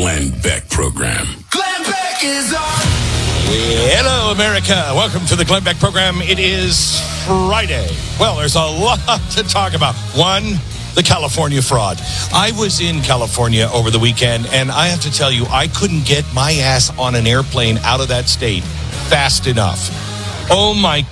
Glenn Beck Program. Glenn Beck is on. Hello, America. Welcome to the Glenn Beck Program. It is Friday. Well, there's a lot to talk about. One, the California fraud. I was in California over the weekend, and I have to tell you, I couldn't get my ass on an airplane out of that state fast enough. Oh, my...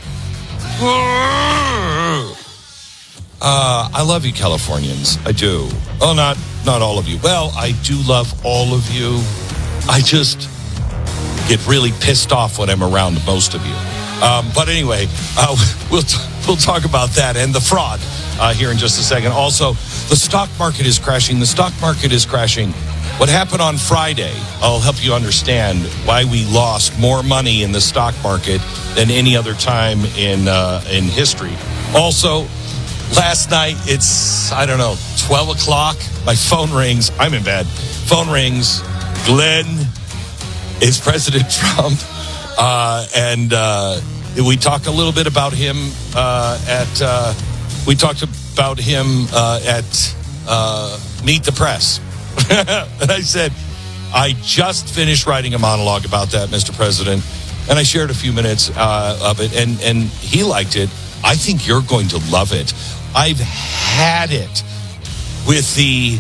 I love you, Californians. I do. Well, not all of you. Well, I do love all of you. I just get really pissed off when I'm around most of you. But anyway, we'll talk about that and the fraud here in just a second. Also, the stock market is crashing. The stock market is crashing. What happened on Friday, I'll help you understand why we lost more money in the stock market than any other time in history. Also, last night, it's, 12 o'clock. My phone rings. I'm in bed. Phone rings. Glenn, it's President Trump. And we talked a little bit about him at Meet the Press. And I said, I just finished writing a monologue about that, Mr. President. And I shared a few minutes of it, and he liked it. I think you're going to love it. I've had it with the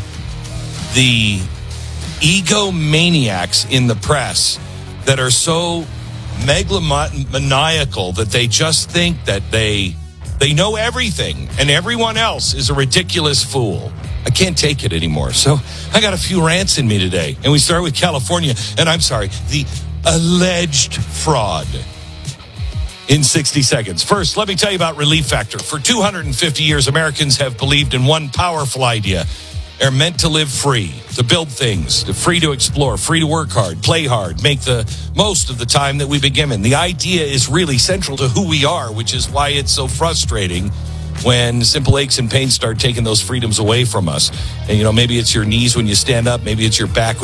egomaniacs in the press that are so megalomaniacal that they just think that they know everything and everyone else is a ridiculous fool. I can't take it anymore. So I got a few rants in me today. And we start with California. And I'm sorry, the alleged fraud. In 60 seconds. First, let me tell you about Relief Factor. For 250 years, Americans have believed in one powerful idea. They're meant to live free, to build things, free to explore, free to work hard, play hard, make the most of the time that we've been given. The idea is really central to who we are, which is why it's so frustrating when simple aches and pains start taking those freedoms away from us. And, maybe it's your knees when you stand up, maybe it's your back